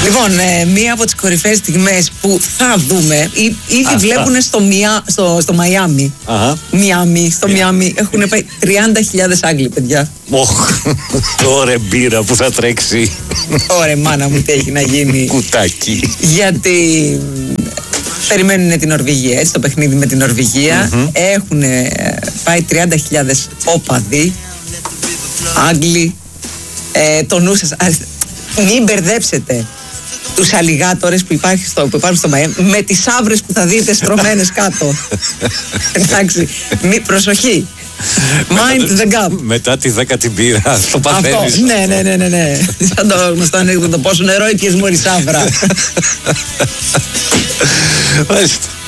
Λοιπόν, μία από τις κορυφαίες στιγμές που θα δούμε, ήδη βλέπουν στο Μαϊάμι. Στο Μιάμι έχουν πάει 30.000 Άγγλοι, παιδιά. Ωραία μπύρα που θα τρέξει. Ωραία μάνα μου, τι έχει να γίνει. Κουτάκι. Γιατί περιμένουν την Νορβηγία, έτσι, το παιχνίδι με την Νορβηγία. Έχουν πάει 30.000 όπαδοι Άγγλοι. Το νου σας, μην μπερδέψετε τους αλιγάτορες που υπάρχουν στο Μαϊάμι με τις άβρες που θα δείτε στρωμένες κάτω. Εντάξει, προσοχή. Mind the gap. Μετά τη 10η μπύρα το παθαίνεις. Αυτό, ναι. Σαν το γνωστό ανέκδοτο, πόσο νερό ήπιες μόλις άβρα. Μάλιστα.